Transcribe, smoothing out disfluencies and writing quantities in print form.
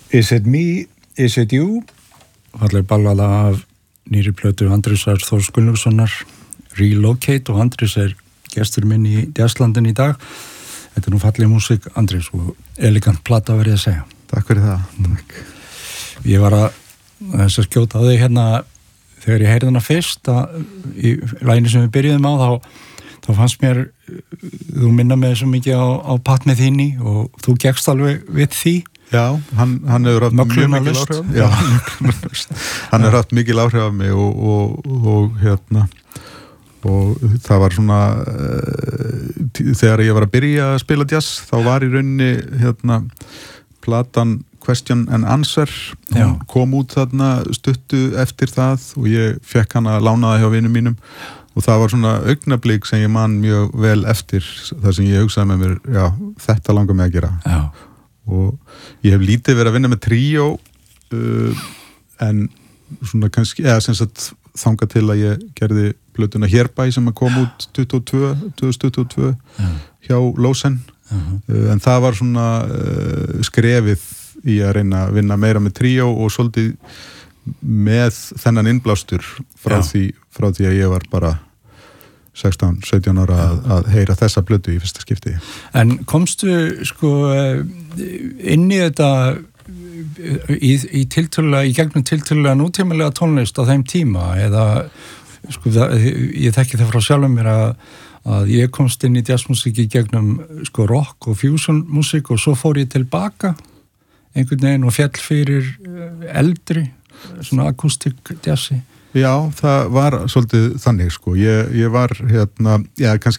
Is It Me, Is It You? Falleg ballada af nýri plötu Andrésar Þórs Gunnlaugssonar, Relocate, og Andrés gestur minn í Jazzlandin í dag. Þetta nú falleg músík, Andrés, og elegant plata verið að segja. Takk fyrir það. Takk. Ég var að skjóta á þig hérna þegar ég heyrði hana fyrst í laginu sem við byrjuðum á, þá fannst mér þú minna með svo mikið á Pat Metheny og þú gekkst alveg við því. Já, hann hefur haft mjög mikil áhrif á mig. Já, hann hefur haft mikil áhrif á mig og hérna, og það var svona þegar ég var að byrja að spila jazz, þá var í rauninni hérna platan Question and Answer, hún kom út þarna stuttu eftir það og ég fekk hana lánaða hjá vinum mínum og það var svona augnablik sem ég man mjög vel eftir, þar sem ég hugsaði með mér, já, þetta langar mig að gera. Já. Og ég hef lítið verið að vinna með tríó en svona kannski, eða sem sagt þangað til að ég gerði plötuna Hérbæ sem að kom út 2022 hjá Lósen, en það var svona skrefið í að reyna að vinna meira með tríó og svolítið með þennan innblástur frá því að ég var bara 16-17 ára að heyra þessa plötu í fyrsta skipti. En komstu sko inn í þetta í gegnum tiltölulega nútímalega tónlist á þeim tíma, eða sko ég þekki það frá sjálfum mér að ég komst inn í jazzmusík í gegnum sko rock og fusion músík og svo fór ég tilbaka einhvern veginn og fjall fyrir eldri svona akústik jazzi. Já, það var svolítið þannig sko. Ég var hérna, já, kannski